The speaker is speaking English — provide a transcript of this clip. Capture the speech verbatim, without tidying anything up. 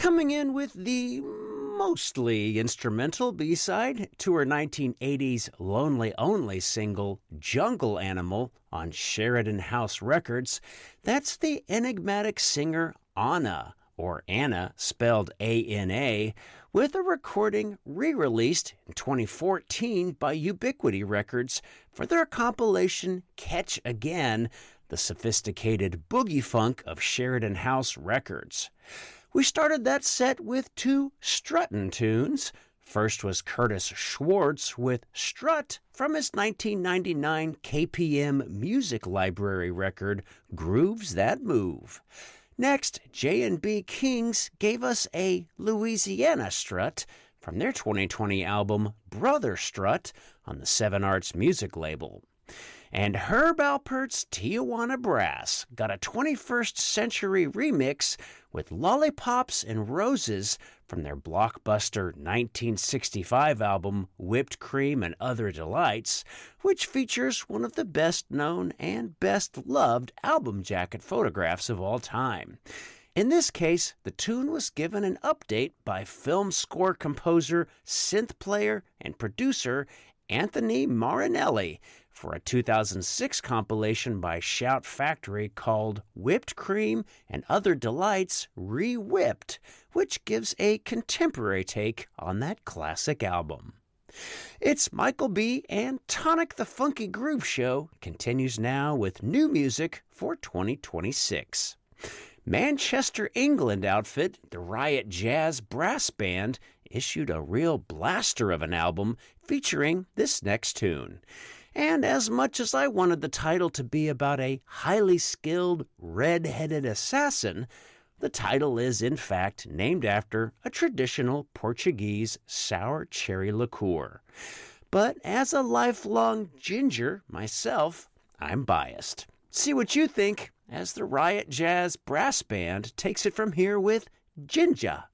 Coming in with the mostly instrumental B-side to her nineteen eighties Lonely Only single, Jungle Animal, on Sheridan House Records, that's the enigmatic singer Anna, or Anna, spelled A N A, with a recording re-released in twenty fourteen by Ubiquity Records for their compilation Catch Again, the sophisticated boogie funk of Sheridan House Records. We started that set with two struttin' tunes. First was Curtis Schwartz with Strut from his nineteen ninety-nine K P M Music Library record, Grooves That Move. Next, J and B Kings gave us a Louisiana Strut from their twenty twenty album Brother Strut on the Seven Arts Music label. And Herb Alpert's Tijuana Brass got a twenty-first century remix with Lollipops and Roses from their blockbuster nineteen sixty-five album Whipped Cream and Other Delights, which features one of the best-known and best-loved album jacket photographs of all time. In this case, the tune was given an update by film score composer, synth player, and producer Anthony Marinelli for a two thousand six compilation by Shout Factory called Whipped Cream and Other Delights Re-Whipped, which gives a contemporary take on that classic album. It's Michael B. and Tonic the Funky Groove Show continues now with new music for twenty twenty-six. Manchester, England outfit, the Riot Jazz Brass Band, issued a real blaster of an album featuring this next tune. And as much as I wanted the title to be about a highly skilled, red-headed assassin, the title is in fact named after a traditional Portuguese sour cherry liqueur. But as a lifelong ginger myself, I'm biased. See what you think as the Riot Jazz Brass Band takes it from here with Ginger.